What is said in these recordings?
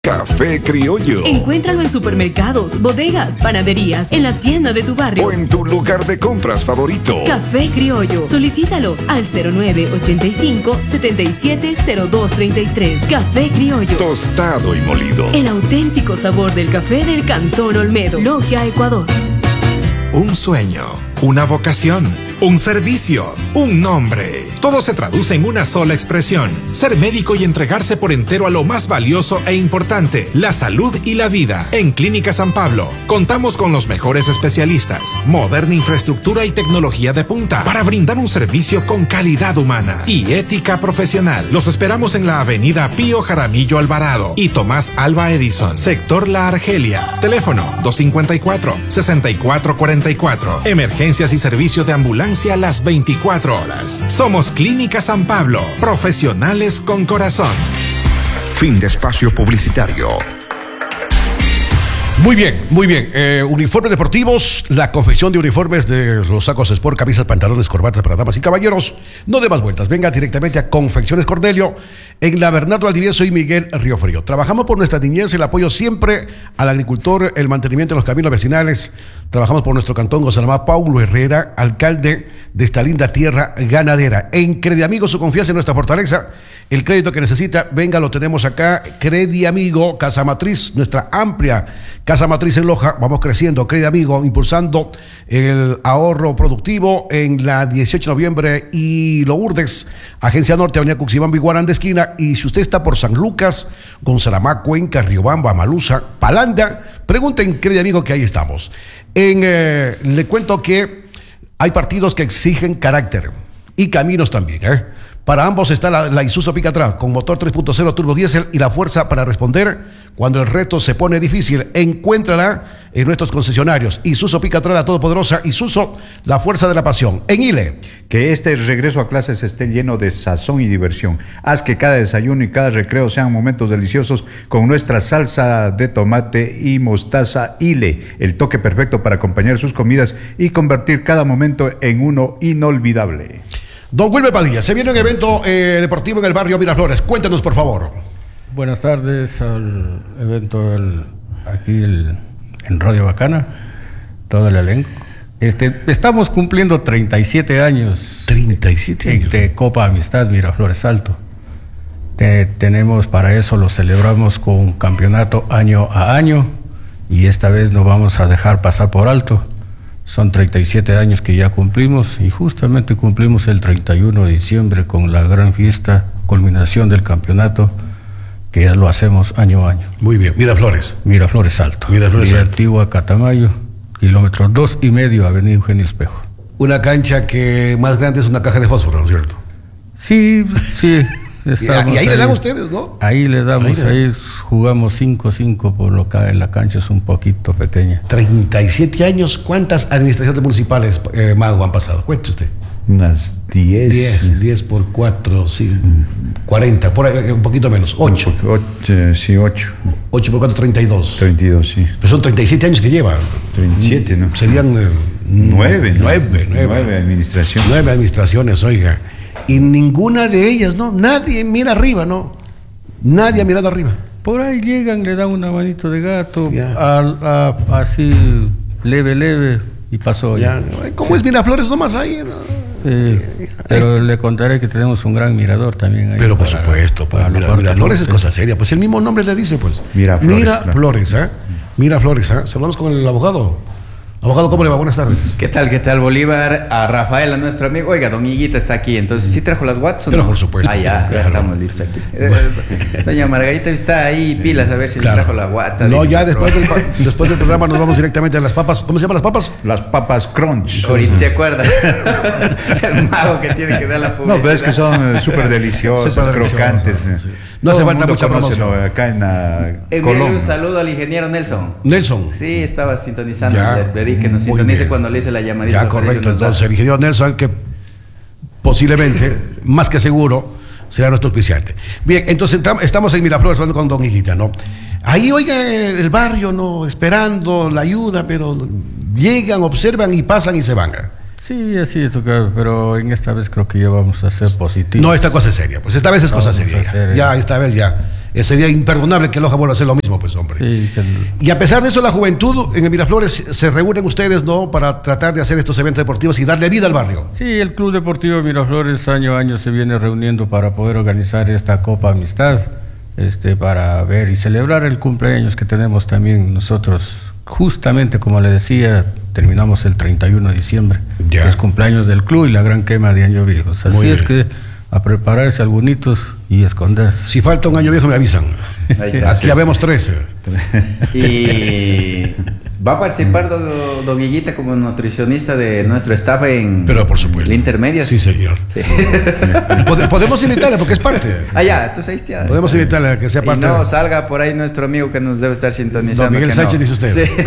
Café Criollo. Encuéntralo en supermercados, bodegas, panaderías, en la tienda de tu barrio o en tu lugar de compras favorito. Café Criollo. Solicítalo al 0985-770233. Café Criollo. Tostado y molido. El auténtico sabor del café del Cantón Olmedo. Logia, Ecuador. Un sueño, una vocación, un servicio, un nombre. Todo se traduce en una sola expresión: ser médico y entregarse por entero a lo más valioso e importante, la salud y la vida. En Clínica San Pablo contamos con los mejores especialistas, moderna infraestructura y tecnología de punta para brindar un servicio con calidad humana y ética profesional. Los esperamos en la avenida Pío Jaramillo Alvarado y Tomás Alva Edison, sector La Argelia. Teléfono 254-6444. Emergencias y servicio de ambulancia las 24 horas. Somos Clínica San Pablo, profesionales con corazón. Fin de espacio publicitario. Muy bien, muy bien. Uniformes deportivos, la confección de uniformes de los sacos sport, camisas, pantalones, corbatas para damas y caballeros. No dé más vueltas, venga directamente a Confecciones Cornelio en la Bernardo Valdivieso y Miguel Riofrío. Trabajamos por nuestra niñez, el apoyo siempre al agricultor, el mantenimiento de los caminos vecinales. Trabajamos por nuestro cantón. Gonzalo Paulo Herrera, alcalde de esta linda tierra ganadera. En Crediamigo, su confianza en nuestra fortaleza. El crédito que necesita, venga, lo tenemos acá. Crediamigo, Casa Matriz, nuestra amplia Casa Matriz en Loja. Vamos creciendo, Crediamigo, impulsando el ahorro productivo en la 18 de noviembre y Lourdes, Agencia Norte, Avenida Cuxibamba y Guaranda esquina. Y si usted está por San Lucas, Gonzalamá, Cuenca, Riobamba, Malusa, Palanda, pregunten Crediamigo, que ahí estamos. Le cuento que hay partidos que exigen carácter y caminos también, Para ambos está la Isuzu Picatrá con motor 3.0 turbo diésel y la fuerza para responder cuando el reto se pone difícil. Encuéntrala en nuestros concesionarios. Isuzu Picatrá, la todopoderosa Isuzu, la fuerza de la pasión. En Ile. Que este regreso a clases esté lleno de sazón y diversión. Haz que cada desayuno y cada recreo sean momentos deliciosos con nuestra salsa de tomate y mostaza Ile. El toque perfecto para acompañar sus comidas y convertir cada momento en uno inolvidable. Don Wilmer Padilla, se viene un evento deportivo en el barrio Miraflores. Cuéntanos, por favor. Buenas tardes al evento aquí en Radio Bacana, todo el elenco. Estamos cumpliendo 37 años. 37 años. De Copa Amistad Miraflores Alto. Tenemos para eso, lo celebramos con un campeonato año a año y esta vez no vamos a dejar pasar por alto. Son 37 años que ya cumplimos y justamente cumplimos el 31 de diciembre con la gran fiesta, culminación del campeonato, que ya lo hacemos año a año. Muy bien, Miraflores. Miraflores Alto. Miraflores Alto. Antigua Catamayo, kilómetro 2,5, Avenida Eugenio Espejo. Una cancha que más grande es una caja de fósforo, ¿no es cierto? Sí. Y ahí le dan ustedes, ¿no? Ahí le damos, ahí jugamos 5-5, por lo que la cancha es un poquito pequeña. 37 años, ¿cuántas administraciones municipales, Mago, han pasado? Cuente usted. Unas 10. 10 por 4, sí, 40, por ahí, un poquito menos, 8. Sí, 8. 8 por 4, 32. 32, sí. Pero son 37 años que lleva. 37, ¿no? Serían 9 administraciones. 9 administraciones, oiga. Y ninguna de ellas, ¿no? Nadie mira arriba, ¿no? Nadie ha mirado arriba. Por ahí llegan, le dan una manito de gato, así leve, y pasó ya. ¿Cómo es Miraflores nomás ahí? ¿No? Pero le contaré que tenemos un gran mirador también ahí. Pero por supuesto, Miraflores es cosa seria, pues el mismo nombre le dice, pues. Miraflores, Miraflores, Saludamos con el abogado. Abogado, ¿cómo le va? Buenas tardes. ¿Qué tal, Bolívar? A Rafael, a nuestro amigo. Oiga, don Higuita está aquí, entonces, ¿sí trajo las Watts o no? Pero por supuesto. Ya estamos listos aquí. Doña Margarita está ahí, pilas, a ver si le trajo la Watt. No, ya después del programa nos vamos directamente a las papas. ¿Cómo se llaman las papas? Las papas Crunch. Ahorita se acuerda. El mago que tiene que dar la publicidad. No, pero es que son súper deliciosas, crocantes. Sí. No hace falta mucha promoción. Acá en Colombia. Un saludo al ingeniero Nelson. Sí, estaba sintonizando. Le pedí que nos sintonice cuando le hice la llamadita. Ya, correcto. Entonces, el ingeniero Nelson, que posiblemente, más que seguro, será nuestro auspiciante. Bien, entonces estamos en Miraflores hablando con don Higuita, ¿no? Ahí, oiga, el barrio, ¿no? Esperando la ayuda, pero llegan, observan y pasan y se van. Sí, así es, pero en esta vez creo que ya vamos a ser positivos. No, esta cosa es seria, pues esta vez es cosa seria. Ya, esta vez ya. Sería imperdonable que Loja vuelva a hacer lo mismo, pues, hombre. Sí, Y a pesar de eso, la juventud en el Miraflores se reúnen ustedes, ¿no? Para tratar de hacer estos eventos deportivos y darle vida al barrio. Sí, el Club Deportivo Miraflores año a año se viene reuniendo para poder organizar esta Copa Amistad, para ver y celebrar el cumpleaños que tenemos también nosotros. Justamente, como le decía, terminamos el 31 de diciembre, Ya. que es cumpleaños del club y la gran quema de Año Viejo. Así Muy es bien. que a prepararse algunitos y esconderse. Si falta un año viejo, me avisan. Ahí está. Aquí habemos 13. Y va a participar don Guillita como nutricionista de nuestro staff en Pero por supuesto. el intermedio. Sí, señor. Sí. Podemos invitarle porque es parte. Ah, ya, tú sabes, ya. Podemos invitarle a que sea Y parte. no salga por ahí nuestro amigo que nos debe estar sintonizando. Don Miguel que Sánchez, no. dice usted. Sí.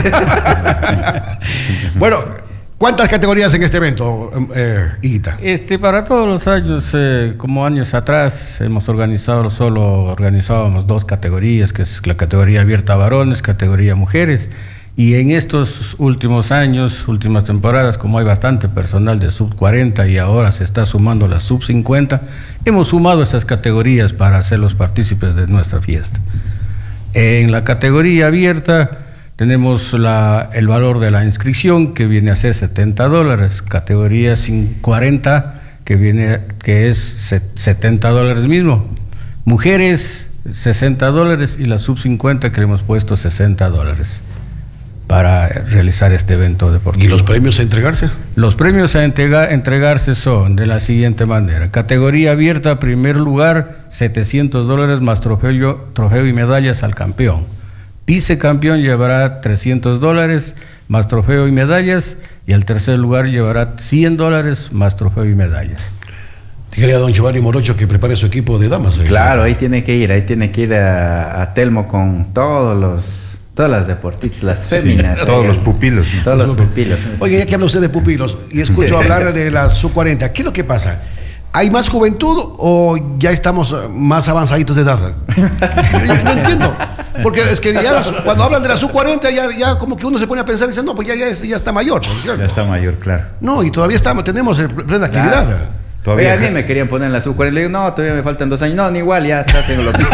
Bueno, ¿cuántas categorías en este evento, Higuita? Para todos los años, como años atrás, solo organizábamos 2 categorías, que es la categoría abierta varones, categoría mujeres. Y en estos últimos años, últimas temporadas, como hay bastante personal de sub 40 y ahora se está sumando la sub 50, hemos sumado esas categorías para hacerlos partícipes de nuestra fiesta. En la categoría abierta tenemos el valor de la inscripción, que viene a ser $70, categoría 40, que es $70 mismo, mujeres $60 y la sub 50 que le hemos puesto $60 para realizar este evento deportivo. ¿Y los premios a entregarse? Los premios a entregarse son de la siguiente manera: categoría abierta, primer lugar, $700 más trofeo y medallas al campeón. Vicecampeón llevará $300 más trofeo y medallas, y el tercer lugar llevará $100 más trofeo y medallas. Dígale a don Giovanni Morocho que prepare su equipo de damas. Claro, ahí tiene que ir a Telmo con todas las deportistas, las féminas. Todos los pupilos. ¿no? Todos los pupilos. Oye, ya que habla usted de pupilos y escucho hablar de la sub-40, ¿qué es lo que pasa? ¿Hay más juventud o ya estamos más avanzaditos de edad? Yo no entiendo. Porque es que ya cuando hablan de la sub-40 ya como que uno se pone a pensar y dice, no, pues ya está mayor, ¿no es cierto? Ya está mayor, claro. No, y todavía tenemos plena actividad. Claro. Todavía Oye, a mí me querían poner en la sub-40. Le digo, no, todavía me faltan 2 años. No, ni igual, ya estás en lo que...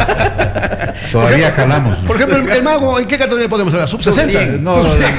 Todavía jalamos. ¿no? Por ejemplo, el mago, ¿en qué categoría podemos hablar? ¿Sub-60? No,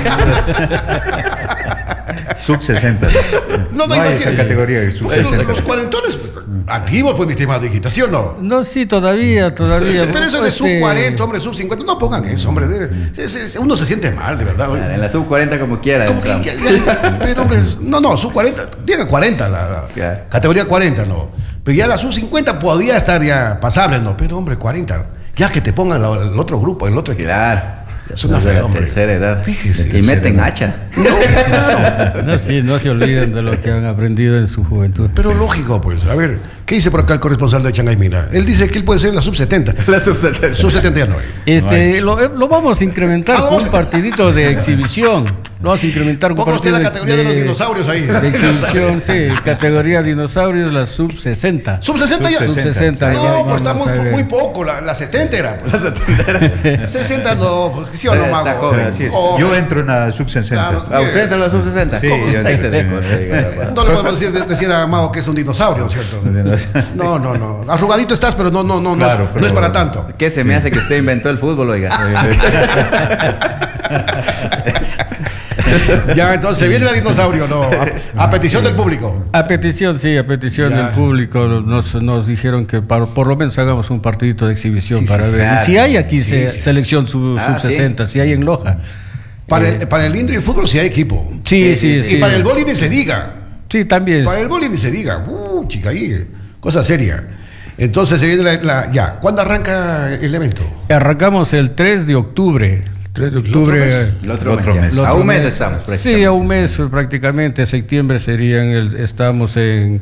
sub 60. No No hay esa categoría de sub 60. Los cuarentones activos, pues, mi estimado hijita, ¿sí o no? No, sí, todavía. Pero eso de sub 40, hombre, sub 50, no pongan eso, hombre. Uno se siente mal, de verdad. Claro, en la sub-40 como quiera. ¿Cómo que entramos. pero, hombre, no, sub 40, diga 40, Claro. categoría 40, no. Pero ya la sub 50 podía estar ya pasable, no. Pero, hombre, 40, ya que te pongan el otro grupo, el otro equipo. Claro. Es una Los de fea, la hombre. tercera edad. Fíjese, Y meten hacha. No, sí, no se olviden de lo que han aprendido en su juventud. Pero lógico, pues. A ver, ¿qué dice por acá el corresponsal de Changaimina? Él dice que él puede ser en la sub 70. La sub-70. Sub 70 ya no hay. Lo vamos a incrementar con un partidito de exhibición. Lo vamos a incrementar con un Ponga usted partido la categoría de los dinosaurios ahí. De exhibición, sí, categoría dinosaurios, la sub 60. ¿Sub 60 ya? Sub 60. ya No, pues está vamos a ver. muy poco. La 70 era. Pues. La 70 era. 60 no, pues, sí o no, Está mago. joven. Así es. Oh, Yo entro en la sub 60. Claro. ¿A usted entra en la sub-60? Sí, ¿Cómo? yo Ahí se entro, de sí. cosas, no le podemos decir a Mago que es un dinosaurio, ¿no es cierto? No. Arrugadito estás, pero no, Claro, no pero- es para tanto. ¿Qué se me hace que usted inventó el fútbol, oiga? Ya, entonces viene el dinosaurio, ¿no? A petición del público. A petición, sí, a petición Ya. del público nos dijeron que por lo menos hagamos un partidito de exhibición Sí, para sí, ver. claro. Y si hay aquí Sí. selección sub Ah, 60, si hay en Loja. Para el indoor y el fútbol sí hay equipo. Sí. Y para el boli ni se diga. Sí, también. Para el boli ni se diga. Chica, ahí, cosa seria. Entonces se viene ya. ¿Cuándo arranca el evento? Arrancamos el 3 de octubre. 3 de octubre. El otro Otro mes. mes. Ya. A un mes estamos, Sí, prácticamente. a un mes prácticamente. Septiembre estamos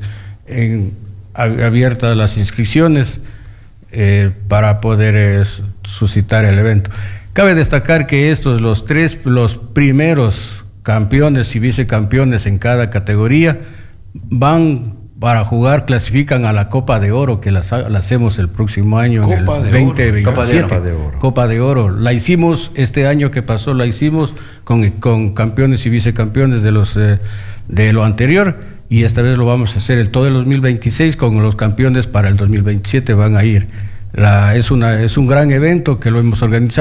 abiertas las inscripciones para poder suscitar el evento. Cabe destacar que los primeros campeones y vicecampeones en cada categoría van para jugar, clasifican a la Copa de Oro, que la hacemos el próximo año, en el Copa de 2027. Oro. Copa de Oro. La hicimos este año que pasó, con campeones y vicecampeones de lo anterior, y esta vez lo vamos a hacer todo el 2026 con los campeones para el 2027 van a ir Es un gran evento que lo hemos organizado.